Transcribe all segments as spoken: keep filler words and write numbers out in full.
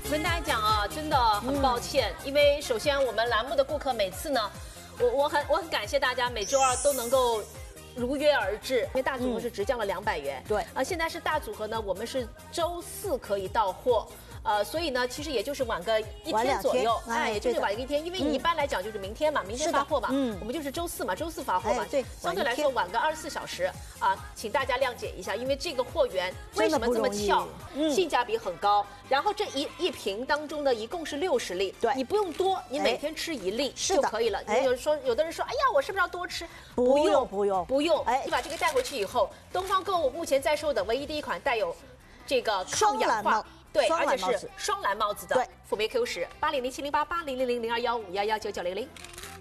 我跟大家讲啊，真的很抱歉，嗯、因为首先我们栏目的顾客每次呢，我我很我很感谢大家每周二都能够如约而至，因为大组合是直降了两百元， 对、嗯、 啊，现在是大组合呢，我们是周四可以到货。呃，所以呢，其实也就是晚个一天左右，哎，也就是晚一天，因为你一般来讲就是明天嘛，明天发货嘛，嗯，我们就是周四嘛，周四发货嘛，对，相对来说晚个二十四小时啊，请大家谅解一下，因为这个货源为什么这么俏，性价比很高，然后这一一瓶当中呢，一共是六十粒，对，你不用多，你每天吃一粒就可以了。你有说有的人说，哎呀，我是不是要多吃？ 不用不用不用，哎，你把这个带回去以后，东方购物目前在售的唯一的一款带有这个抗氧化。对，而且是双蓝帽子的，对，辅酶 Q 十，八零零七零八八零零零零二幺五幺幺九九零零。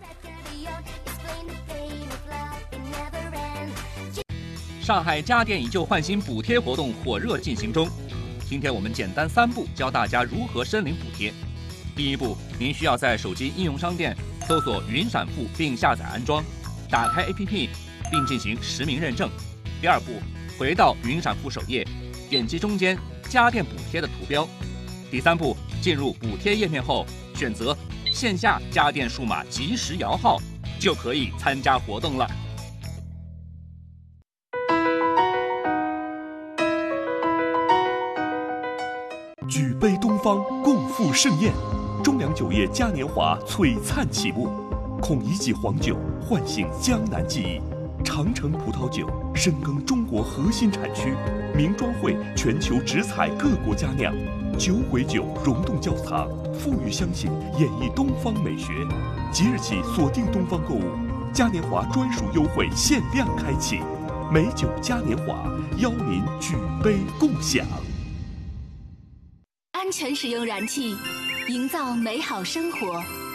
上海家电以旧换新补贴活动火热进行中，今天我们简单三步教大家如何申领补贴。第一步，您需要在手机应用商店搜索云闪付并下载安装，打开 A P P 并进行实名认证。第二步，回到云闪付首页，点击中间家电补贴的图标。第三步，进入补贴页面后，选择线下家电数码即时摇号，就可以参加活动了。 举杯东方，共赴盛宴。中粮酒业嘉年华璀璨启幕，孔乙己黄酒唤醒江南记忆。长城葡萄酒深耕中国核心产区，名庄会全球直采各国佳酿，酒鬼酒溶洞窖藏，富裕相信演绎东方美学。即日起锁定东方购物，嘉年华专属优惠限量开启，美酒嘉年华邀您举杯共享。 安全使用燃气，营造美好生活。